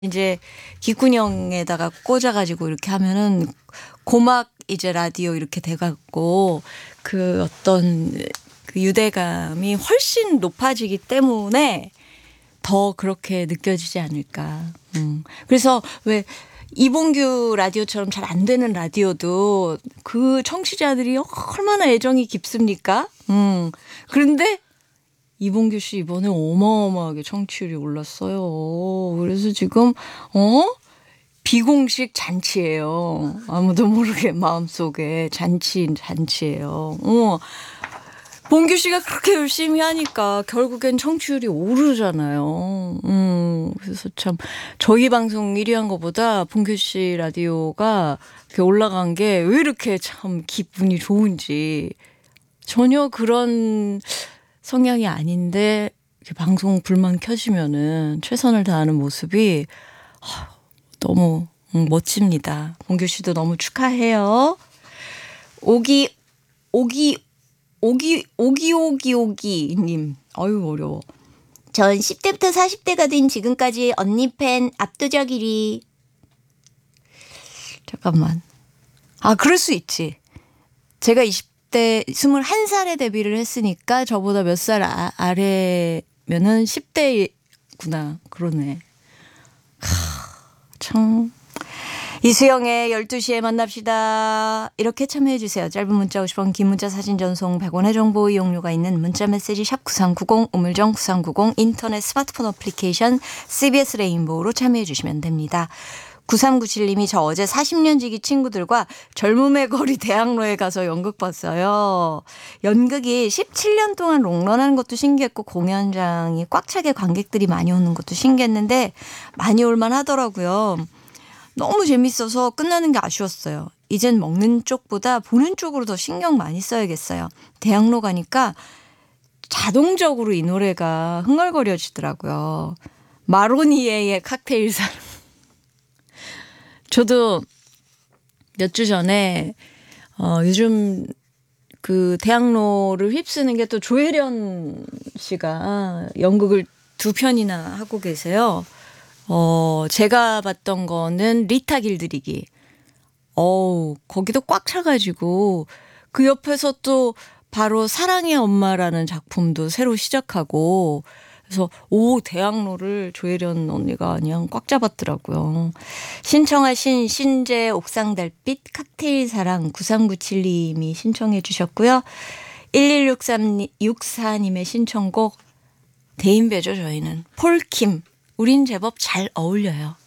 이제 귓구녕에다가 꽂아가지고 이렇게 하면은 고막 이제 라디오 이렇게 돼갖고 그 어떤 그 유대감이 훨씬 높아지기 때문에 더 그렇게 느껴지지 않을까. 그래서 왜 이봉규 라디오처럼 잘 안 되는 라디오도 그 청취자들이 얼마나 애정이 깊습니까? 그런데 이봉규 씨 이번에 어마어마하게 청취율이 올랐어요. 그래서 지금 비공식 잔치예요. 아무도 모르게 마음속에 잔치예요. 봉규 씨가 그렇게 열심히 하니까 결국엔 청취율이 오르잖아요. 그래서 참 저희 방송 1위 한 것보다 봉규 씨 라디오가 이렇게 올라간 게 왜 이렇게 참 기분이 좋은지. 전혀 그런 성향이 아닌데 이렇게 방송 불만 켜지면은 최선을 다하는 모습이 너무 멋집니다. 봉규 씨도 너무 축하해요. 오기님. 아유 어려워. 전 10대부터 40대가 된 지금까지 언니 팬 압도적 1위. 잠깐만. 그럴 수 있지. 제가 20대 21살에 데뷔를 했으니까 저보다 몇 살 아래면은 10대구나. 그러네. 참. 이수영의 12시에 만납시다. 이렇게 참여해 주세요. 짧은 문자 50원, 긴 문자 사진 전송 100원의 정보 이용료가 있는 문자 메시지 샵 9390, 우물정 9390, 인터넷 스마트폰 어플리케이션 CBS 레인보우로 참여해 주시면 됩니다. 9397님이 저 어제 40년 지기 친구들과 젊음의 거리 대학로에 가서 연극 봤어요. 연극이 17년 동안 롱런하는 것도 신기했고 공연장이 꽉 차게 관객들이 많이 오는 것도 신기했는데 많이 올만 하더라고요. 너무 재밌어서 끝나는 게 아쉬웠어요. 이젠 먹는 쪽보다 보는 쪽으로 더 신경 많이 써야겠어요. 대학로 가니까 자동적으로 이 노래가 흥얼거려지더라고요. 마로니에의 칵테일 사랑. 저도 몇 주 전에 요즘 그 대학로를 휩쓰는 게 또 조혜련 씨가 연극을 2편이나 하고 계세요. 제가 봤던 거는 리타 길들이기. 거기도 꽉 차가지고 그 옆에서 또 바로 사랑의 엄마라는 작품도 새로 시작하고 그래서 대학로를 조혜련 언니가 그냥 꽉 잡았더라고요. 신청하신 신재 옥상달빛 칵테일 사랑 9397님이 신청해 주셨고요. 116364님의 신청곡 대인배죠 저희는. 폴킴. 우린 제법 잘 어울려요.